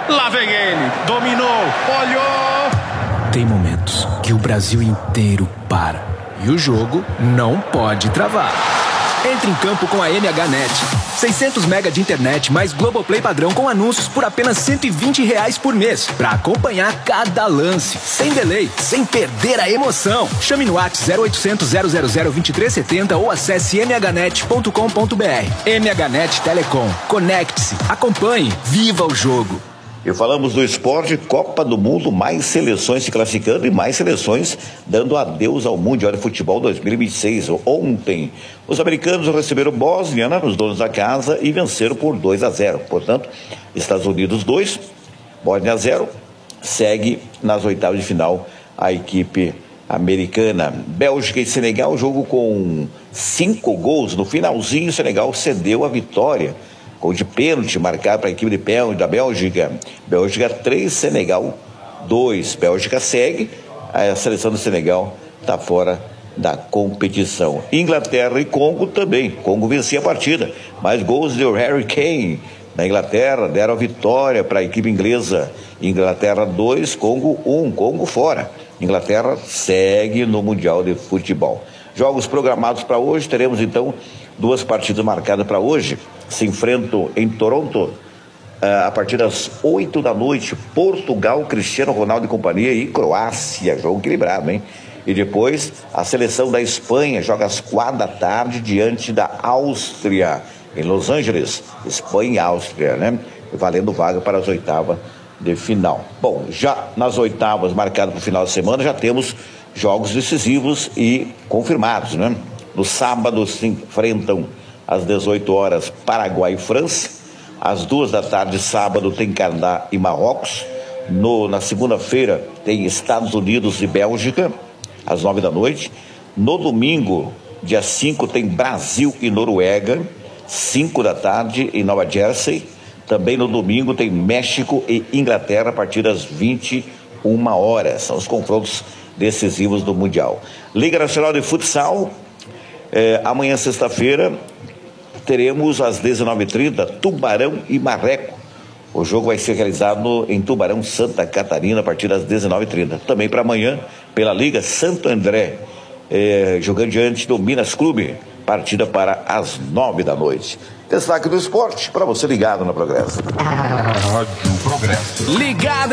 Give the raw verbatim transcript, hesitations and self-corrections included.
Lá vem ele, dominou, olhou. Tem momentos que o Brasil inteiro para e o jogo não pode travar. Entre em campo com a M H Net. seiscentos mega de internet mais Globoplay padrão com anúncios por apenas cento e vinte reais por mês. Pra acompanhar cada lance, sem delay, sem perder a emoção. Chame no WhatsApp zero oitocentos, zero zero zero, vinte e três setenta ou acesse m h net ponto com ponto b r. M H Net Telecom. Conecte-se, acompanhe, viva o jogo. E falamos do esporte, Copa do Mundo, mais seleções se classificando e mais seleções dando adeus ao Mundial de Futebol dois mil e vinte e seis. Ontem, os americanos receberam Bósnia, né, os donos da casa, e venceram por dois a zero. Portanto, Estados Unidos dois, Bósnia zero, segue nas oitavas de final a equipe americana. Bélgica e Senegal, jogo com cinco gols. No finalzinho, o Senegal cedeu a vitória. Gol de pênalti marcado para a equipe de pênalti da Bélgica. Bélgica três, Senegal dois. Bélgica segue, a seleção do Senegal está fora da competição. Inglaterra e Congo também. Congo vencia a partida, mas gols de Harry Kane na Inglaterra deram a vitória para a equipe inglesa. Inglaterra dois, Congo um. Congo fora. Inglaterra segue no Mundial de Futebol. Jogos programados para hoje, teremos então duas partidas marcadas para hoje. Se enfrentam em Toronto uh, a partir das oito da noite, Portugal, Cristiano Ronaldo e companhia, e Croácia, jogo equilibrado, hein? E depois a seleção da Espanha joga às quatro da tarde diante da Áustria, em Los Angeles. Espanha e Áustria, né? Valendo vaga para as oitavas de final. Bom, já nas oitavas marcadas para o final de semana, já temos jogos decisivos e confirmados, né? No sábado se enfrentam às dezoito horas Paraguai e França. Às duas da tarde, sábado, tem Canadá e Marrocos. No, na segunda-feira tem Estados Unidos e Bélgica, às nove da noite. No domingo, dia cinco, tem Brasil e Noruega, cinco da tarde, em Nova Jersey. Também no domingo tem México e Inglaterra, a partir das vinte e uma horas. São os confrontos decisivos do Mundial. Liga Nacional de Futsal. É, amanhã, sexta-feira, teremos às dezenove e trinta Tubarão e Marreco. O jogo vai ser realizado em Tubarão, Santa Catarina, a partir das dezenove e trinta. Também para amanhã, pela Liga Santo André, é, jogando diante do Minas Clube, partida para as nove da noite. Destaque do esporte para você ligado na Progresso. Rádio Progresso. Ligado